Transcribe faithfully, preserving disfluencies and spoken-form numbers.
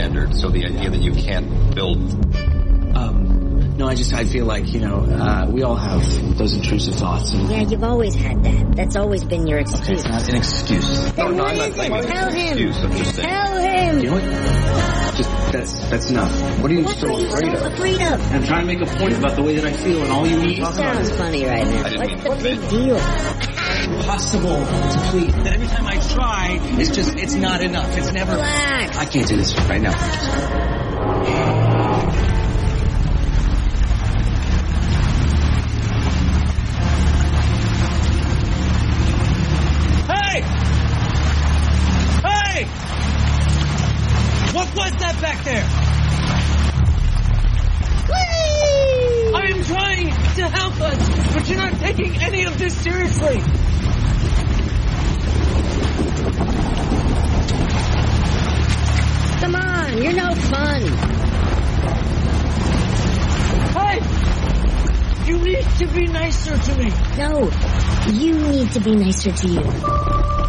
standard. So the idea that you can't build... Um, no, I just, I feel like, you know, uh, we all have those intrusive thoughts. And yeah, you've always had that. That's always been your excuse. Okay, it's not an excuse. Then no, what I'm not is saying it? it's Tell an him. excuse. I'm just saying. Tell him. You know what? Just, that's, that's enough. What are you What so are you afraid so of? afraid of? I'm trying to make a point about the way that I feel, and all you need to You talk about sound is funny right now. I didn't mean What's the to big say. deal? impossible to please. That every time I try, it's just, it's not enough. It's never... Relax. I can't do this right now. What was that back there? Whee! I am trying to help us, but you're not taking any of this seriously. Come on, you're no fun. Hey! You need to be nicer to me. No, you need to be nicer to you.